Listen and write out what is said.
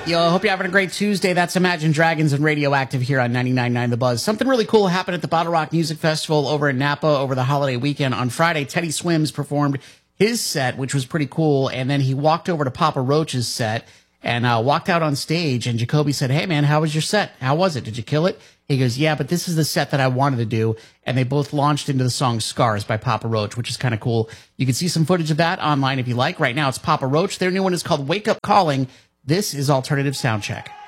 Yo, I hope you're having a great Tuesday. That's Imagine Dragons and Radioactive here on 99.9 The Buzz. Something really cool happened at the Bottle Rock Music Festival over in Napa over the holiday weekend. On Friday, Teddy Swims performed his set, which was pretty cool, and then he walked over to Papa Roach's set and walked out on stage, and Jacoby said, "Hey, man, how was your set? How was it? Did you kill it?" He goes, "Yeah, but this is the set that I wanted to do," and they both launched into the song Scars by Papa Roach, which is kind of cool. You can see some footage of that online if you like. Right now, it's Papa Roach. Their new one is called Wake Up Calling. This is Alternative Soundcheck.